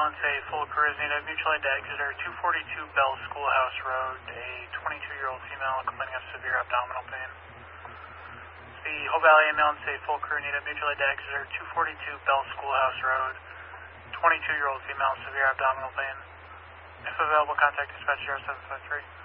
ambulance, a full crew is needed. Mutual aid to Exeter 242 Bell Schoolhouse Road. A 22-year-old female complaining of severe abdominal pain. The Hope Valley ambulance, a full crew needed. Mutual aid to Exeter 242 Bell Schoolhouse Road. 22-year-old female, severe abdominal pain. If available, contact dispatch 0753.